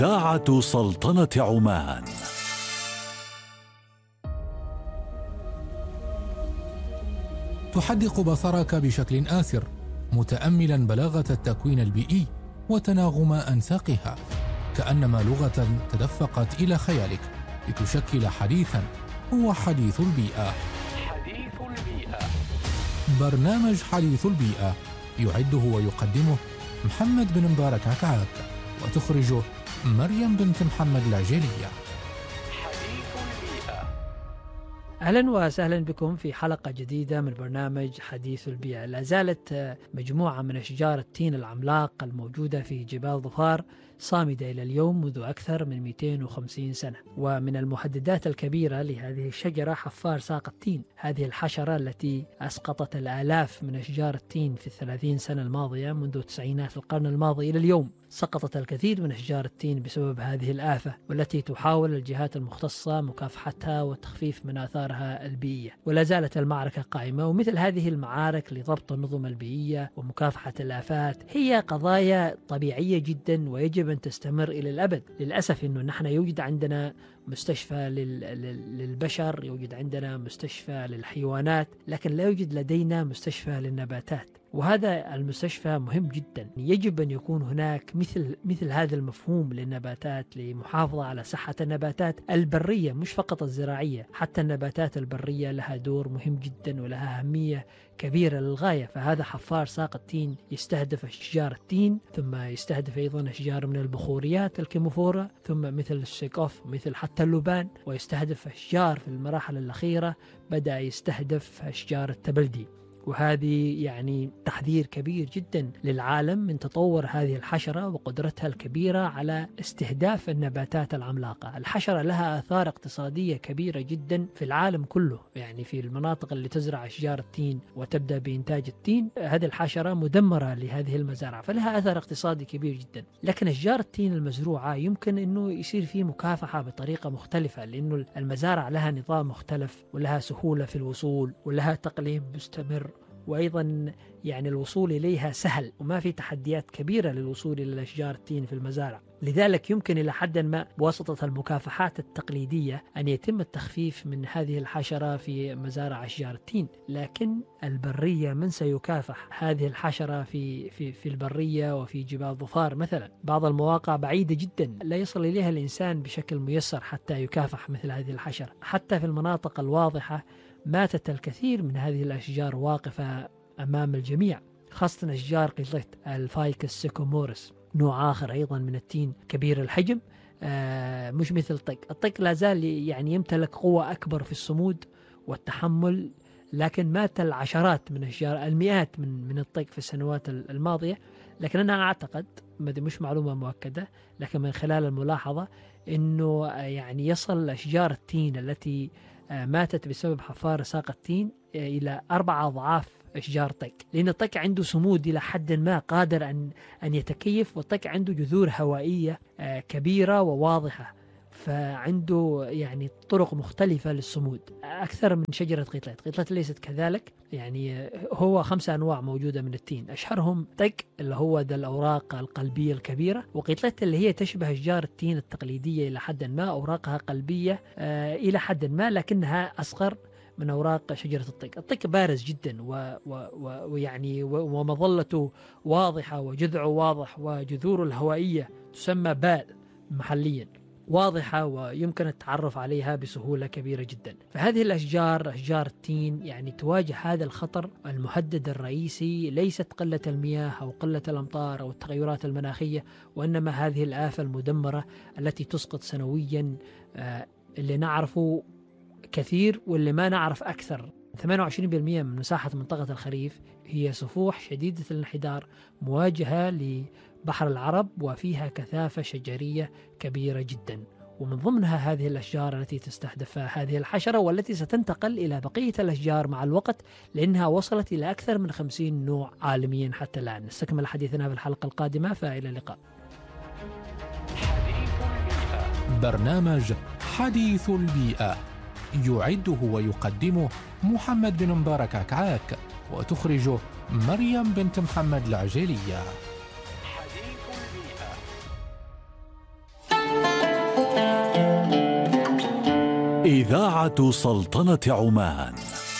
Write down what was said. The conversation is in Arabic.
ساعة سلطنة عمان. تحدق بصرك بشكل آثر متأملا بلاغة التكوين البيئي وتناغم أنساقها، كأنما لغة تدفقت إلى خيالك لتشكل حديثا هو حديث البيئة. حديث البيئة، برنامج حديث البيئة يعده ويقدمه محمد بن مبارك عكعاك، وتخرجه مريم بنت محمد العجيلية. حديث البيئة. أهلا وسهلا بكم في حلقة جديدة من برنامج حديث البيئة. لا زالت مجموعة من أشجار التين العملاق الموجودة في جبال ظفار صامدة إلى اليوم منذ أكثر من 250 سنة، ومن المحددات الكبيرة لهذه الشجرة حفار ساق التين، هذه الحشرة التي أسقطت الآلاف من أشجار التين في 30 سنة الماضية منذ تسعينات القرن الماضي إلى اليوم. سقطت الكثير من أشجار التين بسبب هذه الآفة، والتي تحاول الجهات المختصة مكافحتها وتخفيف من آثارها البيئية، ولا زالت المعركة قائمة. ومثل هذه المعارك لضبط النظم البيئية ومكافحة الآفات هي قضايا طبيعية جدا ويجب أن تستمر إلى الأبد. للأسف أنه نحن يوجد عندنا مستشفى للبشر، يوجد عندنا مستشفى للحيوانات، لكن لا يوجد لدينا مستشفى للنباتات، وهذا المستشفى مهم جدا. يجب أن يكون هناك مثل هذا المفهوم للنباتات لمحافظة على صحة النباتات البرية، مش فقط الزراعية، حتى النباتات البرية لها دور مهم جدا ولها أهمية كبيرة للغاية. فهذا حفار ساق التين يستهدف أشجار التين، ثم يستهدف أيضا أشجار من البخوريات الكيموفورا، ثم مثل السيكوف، مثل حتى اللبان، ويستهدف أشجار في المراحل الأخيرة بدأ يستهدف أشجار التبلدي. وهذه يعني تحذير كبير جدا للعالم من تطور هذه الحشرة وقدرتها الكبيرة على استهداف النباتات العملاقة. الحشرة لها آثار اقتصادية كبيرة جدا في العالم كله، يعني في المناطق اللي تزرع أشجار التين وتبدأ بإنتاج التين، هذه الحشرة مدمرة لهذه المزارع، فلها أثر اقتصادي كبير جدا. لكن أشجار التين المزروعة يمكن أنه يصير فيه مكافحة بطريقة مختلفة، لأنه المزارع لها نظام مختلف ولها سهولة في الوصول ولها تقليم مستمر، وأيضا يعني الوصول إليها سهل وما في تحديات كبيرة للوصول إلى أشجار التين في المزارع. لذلك يمكن إلى حد ما بواسطة المكافحات التقليدية أن يتم التخفيف من هذه الحشرة في مزارع أشجار التين. لكن البرية من سيكافح هذه الحشرة في البرية وفي جبال ظفار مثلا؟ بعض المواقع بعيدة جدا لا يصل إليها الإنسان بشكل ميسر حتى يكافح مثل هذه الحشرة. حتى في المناطق الواضحة ماتت الكثير من هذه الأشجار واقفة أمام الجميع، خاصة أشجار قلت الفايكس سيكومورس، نوع آخر أيضا من التين كبير الحجم، مش مثل الطق لا زال يعني يمتلك قوة أكبر في الصمود والتحمل، لكن مات العشرات من أشجار، المئات من الطق في السنوات الماضية. لكن أنا أعتقد، مش معلومة مؤكدة، لكن من خلال الملاحظة أنه يعني يصل أشجار التين التي ماتت بسبب حفار ساق التين إلى 4 أضعاف أشجار طق، لأن الطق عنده صمود إلى حد ما قادر أن يتكيف، والطق عنده جذور هوائية كبيرة وواضحة، فعنده يعني طرق مختلفة للصمود أكثر من شجرة قيطلت ليست كذلك. يعني هو 5 أنواع موجودة من التين، أشهرهم طق اللي هو ذا الأوراق القلبية الكبيرة، وقيطلت اللي هي تشبه أشجار التين التقليدية إلى حد ما، أوراقها قلبية إلى حد ما لكنها أصغر من أوراق شجرة الطق. الطق بارز جدا ويعني ومظلته واضحة وجذعه واضح، وجذوره الهوائية تسمى بال محليا واضحة ويمكن التعرف عليها بسهولة كبيرة جدا. فهذه الأشجار، أشجار التين، يعني تواجه هذا الخطر. المهدد الرئيسي ليست قلة المياه أو قلة الأمطار أو التغيرات المناخية، وإنما هذه الآفة المدمرة التي تسقط سنويا اللي نعرفه كثير واللي ما نعرف أكثر. 28% من مساحة منطقة الخريف هي صفوح شديدة الانحدار مواجهة لبحر العرب، وفيها كثافة شجرية كبيرة جدا، ومن ضمنها هذه الأشجار التي تستهدفها هذه الحشرة، والتي ستنتقل إلى بقية الأشجار مع الوقت، لأنها وصلت إلى أكثر من 50 نوع عالميا حتى الآن. نستكمل حديثنا في الحلقة القادمة، فإلى اللقاء. برنامج حديث البيئة يعده ويقدمه محمد بن مبارك عكعاك، وتخرجه مريم بنت محمد العجيلية. حديث البيئة. إذاعة سلطنة عمان.